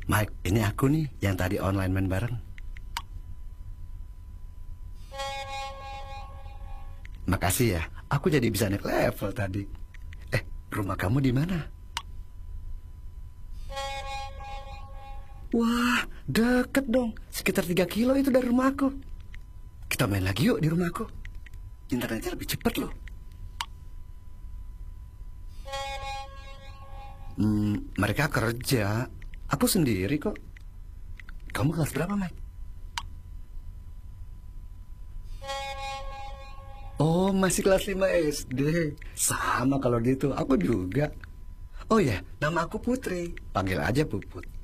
Mike, ini aku nih yang tadi online main bareng. Makasih ya, aku jadi bisa naik level tadi. Rumah kamu di mana? Wah, deket dong. Sekitar 3 kilo itu dari rumahku. Kita main lagi yuk di rumahku. Internetnya lebih cepat loh. Mereka kerja. Aku sendiri kok. Kamu kelas berapa, Mike? Oh, masih kelas 5 SD. Sama kalau gitu, aku juga. Oh ya, nama aku Putri. Panggil aja Puput.